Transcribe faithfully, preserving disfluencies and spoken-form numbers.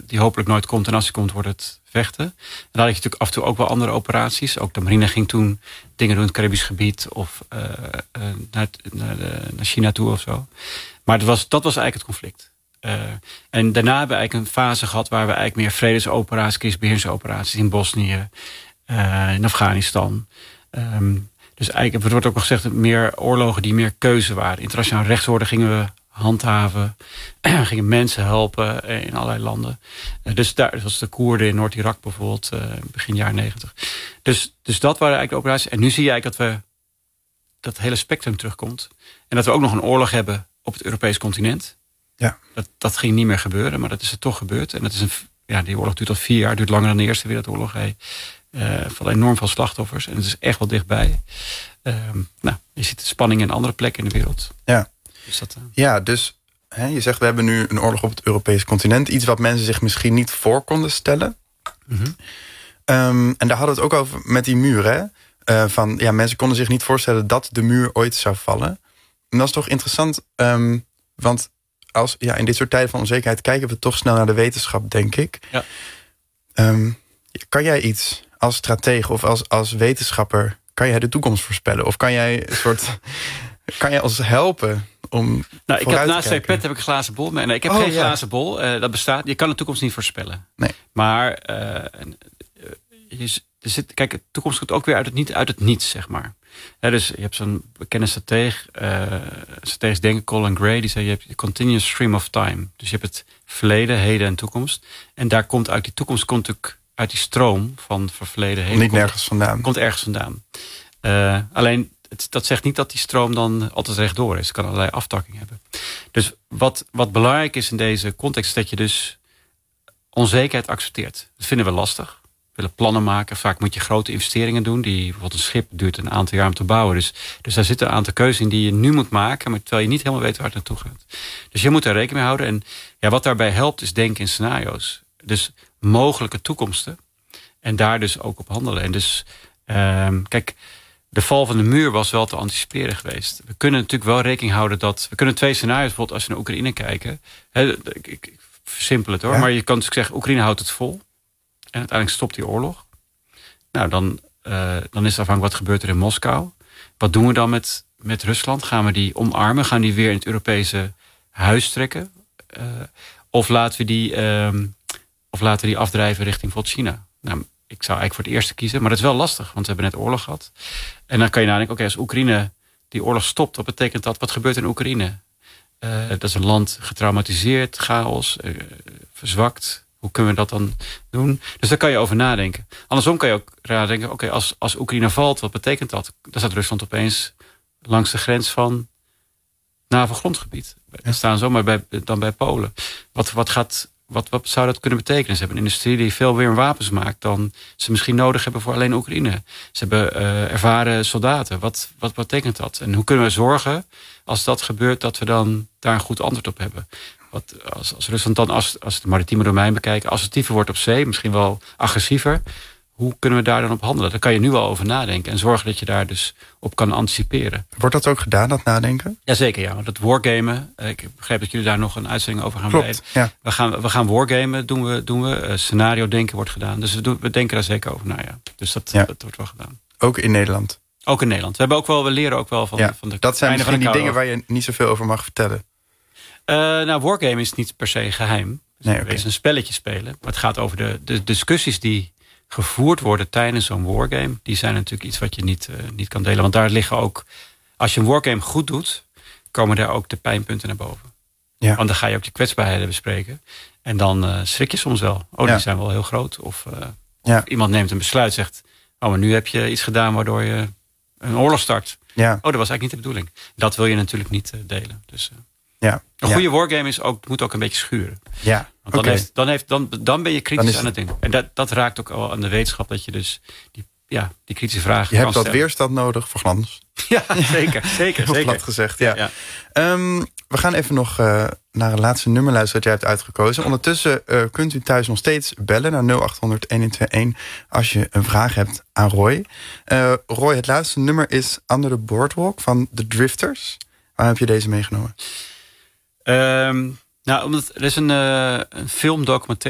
die hopelijk nooit komt. En als die komt, wordt het vechten. En dan had je natuurlijk af en toe ook wel andere operaties. Ook de marine ging toen dingen doen in het Caribisch gebied. Of uh, uh, naar, naar, de, naar China toe of zo. Maar dat was, dat was eigenlijk het conflict. Uh, en daarna hebben we eigenlijk een fase gehad... waar we eigenlijk meer vredesoperaties, crisisbeheersoperaties... in Bosnië, uh, in Afghanistan... Um, dus eigenlijk, er wordt ook al gezegd... meer oorlogen die meer keuze waren. Internationaal rechtsorde gingen we handhaven. Gingen mensen helpen in allerlei landen. Uh, dus daar was de Koerden in Noord-Irak bijvoorbeeld... Uh, begin jaren negentig. Dus, dus dat waren eigenlijk de operaties. En nu zie je eigenlijk dat we... dat hele spectrum terugkomt. En dat we ook nog een oorlog hebben op het Europees continent. Ja. Dat, dat ging niet meer gebeuren, maar dat is er toch gebeurd. En dat is een, ja, die oorlog duurt al vier jaar. Duurt langer dan de Eerste Wereldoorlog. Hij uh, valt enorm veel slachtoffers. En het is echt wel dichtbij. Uh, nou, je ziet de spanning in andere plekken in de wereld. Ja, dus, dat, uh... ja, dus hè, je zegt we hebben nu een oorlog op het Europese continent. Iets wat mensen zich misschien niet voor konden stellen. Mm-hmm. Um, en daar hadden we het ook over met die muur. Hè? Uh, van, ja, mensen konden zich niet voorstellen dat de muur ooit zou vallen. En dat is toch interessant. Um, want als, ja, in dit soort tijden van onzekerheid kijken we toch snel naar de wetenschap, denk ik. Ja. Um, kan jij iets als stratege of als, als wetenschapper... kan jij de toekomst voorspellen? Of kan jij een soort... kan jij ons helpen om nou, ik heb naast de iPad heb ik een glazen bol. Nee, ik heb oh, geen ja. glazen bol. Uh, dat bestaat. Je kan de toekomst niet voorspellen. Nee. Maar uh, je, er zit, kijk, de toekomst komt ook weer uit het, niet, uit het niets, zeg maar. Ja, dus je hebt zo'n bekende strateeg, uh, strategisch denken, Colin Gray, die zei je hebt een continuous stream of time. Dus je hebt het verleden, heden en toekomst. En daar komt uit die toekomst komt natuurlijk uit die stroom van verleden, heden. Niet komt, nergens vandaan. Komt ergens vandaan. Uh, alleen het, dat zegt niet dat die stroom dan altijd rechtdoor is. Het kan allerlei aftakkingen hebben. Dus wat, wat belangrijk is in deze context is dat je dus onzekerheid accepteert. Dat vinden we lastig. We willen plannen maken. Vaak moet je grote investeringen doen. Die, bijvoorbeeld een schip duurt een aantal jaar om te bouwen. Dus, dus daar zitten een aantal keuzes in die je nu moet maken. Maar terwijl je niet helemaal weet waar het naartoe gaat. Dus je moet daar rekening mee houden. En ja, wat daarbij helpt is denken in scenario's. Dus mogelijke toekomsten. En daar dus ook op handelen. En dus, um, kijk, de val van de muur was wel te anticiperen geweest. We kunnen natuurlijk wel rekening houden dat... We kunnen twee scenario's, bijvoorbeeld als we naar Oekraïne kijken. Hè, ik, ik, ik versimpel het hoor. Ja. Maar je kan natuurlijk zeggen, Oekraïne houdt het vol. En uiteindelijk stopt die oorlog. Nou, dan, uh, dan is het afhankelijk wat gebeurt er in Moskou. Wat doen we dan met, met Rusland? Gaan we die omarmen? Gaan die weer in het Europese huis trekken? Uh, of, laten we die, um, of laten we die afdrijven richting bijvoorbeeld China? Nou, ik zou eigenlijk voor het eerste kiezen. Maar dat is wel lastig, want we hebben net oorlog gehad. En dan kan je nadenken, oké, okay, als Oekraïne die oorlog stopt... wat betekent dat? Wat gebeurt in Oekraïne? Uh, dat is een land getraumatiseerd, chaos, uh, verzwakt... Hoe kunnen we dat dan doen? Dus daar kan je over nadenken. Andersom kan je ook nadenken... oké, okay, als, als Oekraïne valt, wat betekent dat? Dan staat Rusland opeens langs de grens van NAVO-grondgebied. We ja. staan zomaar bij, dan bij Polen. Wat, wat, gaat, wat, wat zou dat kunnen betekenen? Ze hebben een industrie die veel meer wapens maakt... dan ze misschien nodig hebben voor alleen Oekraïne. Ze hebben uh, ervaren soldaten. Wat, wat betekent dat? En hoe kunnen we zorgen, als dat gebeurt... dat we dan daar een goed antwoord op hebben? Wat, als, als Rusland dan, als, als het maritieme domein bekijken... assertiever wordt op zee, misschien wel agressiever... hoe kunnen we daar dan op handelen? Daar kan je nu al over nadenken... en zorgen dat je daar dus op kan anticiperen. Wordt dat ook gedaan, dat nadenken? Jazeker, ja. Dat wargamen, ik begrijp dat jullie daar nog een uitzending over gaan Klopt, ja. We gaan, we gaan wargamen, doen we. Doen we. Uh, scenario denken wordt gedaan. Dus we, doen, we denken daar zeker over na, ja. Dus dat, ja. dat wordt wel gedaan. Ook in Nederland? Ook in Nederland. We, hebben ook wel, we leren ook wel van, ja, van de... Dat zijn misschien die dingen over. waar je niet zoveel over mag vertellen. Uh, nou, wargame is niet per se geheim. Dus nee, we okay. is een spelletje spelen. Maar het gaat over de, de discussies die gevoerd worden tijdens zo'n wargame. Die zijn natuurlijk iets wat je niet, uh, niet kan delen. Want daar liggen ook... Als je een wargame goed doet, komen daar ook de pijnpunten naar boven. Ja. Want dan ga je ook je kwetsbaarheden bespreken. En dan uh, schrik je soms wel. Oh, ja. die zijn wel heel groot. Of, uh, ja. of iemand neemt een besluit, zegt... Oh, maar nu heb je iets gedaan waardoor je een oorlog start. Ja. Oh, dat was eigenlijk niet de bedoeling. Dat wil je natuurlijk niet uh, delen. Dus... Uh, Ja, een goede ja. wargame is ook, moet ook een beetje schuren. Ja, Want dan, okay. heeft, dan, heeft, dan, dan ben je kritisch aan het ding. En dat, dat raakt ook al aan de wetenschap. Dat je dus die, ja, die kritische vragen Je kan hebt dat stellen. weerstand nodig voor glans. Ja, zeker. zeker, Heel zeker. plat gezegd, ja. ja. Um, we gaan even nog uh, naar het laatste nummer luisteren dat jij hebt uitgekozen. Ondertussen uh, kunt u thuis nog steeds bellen naar nul acht honderd, een een twee een... als je een vraag hebt aan Roy. Uh, Roy, het laatste nummer is Under the Boardwalk van The Drifters. Waar heb je deze meegenomen? Um, nou, omdat er is een, uh, een filmdocumentaire